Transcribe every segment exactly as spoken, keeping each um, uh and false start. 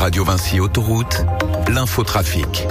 Radio Vinci Autoroute, l'infotrafic.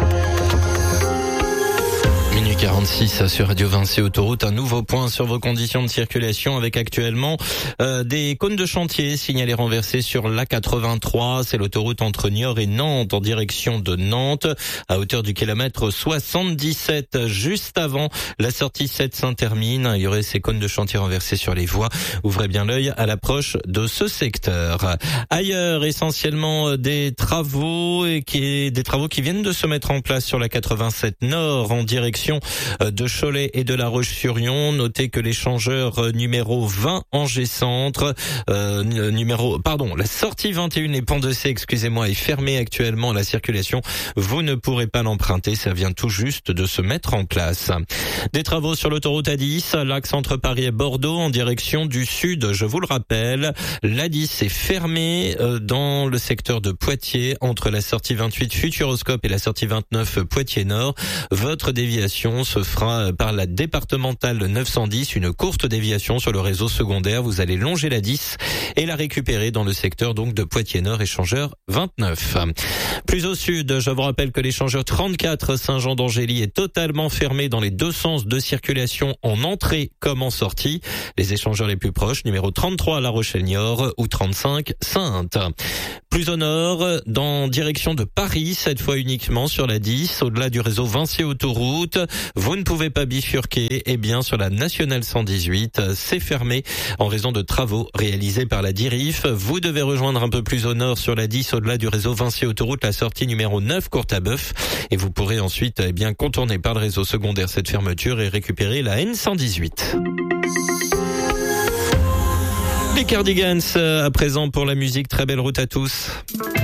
Minuit quarante-six sur Radio Vinci Autoroute, un nouveau point sur vos conditions de circulation avec actuellement euh, des cônes de chantier signalés renversés sur l'A quatre-vingt-trois. C'est l'autoroute entre Niort et Nantes en direction de Nantes à hauteur du kilomètre soixante-dix-sept. Juste avant la sortie sept Saint-Termine, il y aurait ces cônes de chantier renversés sur les voies. Ouvrez bien l'œil à l'approche de ce secteur. Ailleurs, essentiellement des travaux et qui des travaux qui viennent de se mettre en place sur la quatre-vingt-sept Nord en direction de Cholet et de La Roche-sur-Yon. Notez que l'échangeur numéro vingt Angers Centre, euh, numéro, pardon, la sortie vingt et un et Pont-de-Cé, excusez-moi, est fermée actuellement à la circulation. Vous ne pourrez pas l'emprunter, ça vient tout juste de se mettre en place. Des travaux sur l'autoroute A dix, l'axe entre Paris et Bordeaux en direction du sud. Je vous le rappelle, l'A dix est fermée dans le secteur de Poitiers entre la sortie vingt-huit Futuroscope et la sortie vingt-neuf Poitiers Nord. Votre déviation se fera par la départementale neuf cent dix, une courte déviation sur le réseau secondaire. Vous allez longer la dix et la récupérer dans le secteur donc de Poitiers Nord, échangeur vingt-neuf. Plus au sud, je vous rappelle que l'échangeur trente-quatre Saint-Jean d'Angély est totalement fermé dans les deux sens de circulation en entrée comme en sortie. Les échangeurs les plus proches, numéro trente-trois La Rochelle-Niort ou trente-cinq Sainte. Plus au nord, dans direction de Paris, cette fois uniquement sur la dix, au-delà du réseau Vinci Autoroute. Vous ne pouvez pas bifurquer, eh bien sur la nationale cent dix-huit, c'est fermé en raison de travaux réalisés par la DIRIF. Vous devez rejoindre un peu plus au nord sur la dix, au-delà du réseau Vinci Autoroute, la sortie numéro neuf Courtabœuf, et vous pourrez ensuite eh bien contourner par le réseau secondaire cette fermeture et récupérer la N cent dix-huit. Les Cardigans à présent pour la musique. Très belle route à tous.